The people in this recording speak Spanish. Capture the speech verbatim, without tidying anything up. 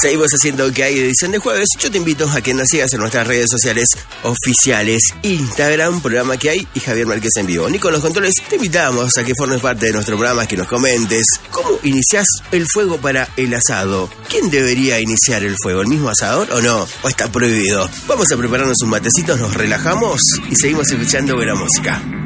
Seguimos haciendo que hay edición de jueves. Yo te invito a que nos sigas en nuestras redes sociales oficiales, Instagram, programa que hay, y Javier Márquez en vivo. Nico, los controles, te invitamos a que formes parte de nuestro programa, que nos comentes cómo iniciás el fuego para el asado. ¿Quién debería iniciar el fuego? ¿El mismo asador o no? ¿O está prohibido? Vamos a prepararnos un matecito, nos relajamos y seguimos escuchando buena música.